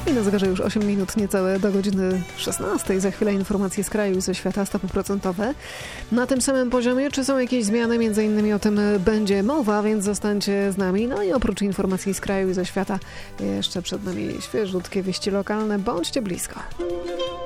I na zegarze już 8 minut niecałe do godziny 16. Za chwilę informacje z kraju i ze świata, stopy procentowe. Na tym samym poziomie, czy są jakieś zmiany? Między innymi o tym będzie mowa, więc zostańcie z nami. No i oprócz informacji z kraju i ze świata, jeszcze przed nami świeżutkie wieści lokalne. Bądźcie blisko.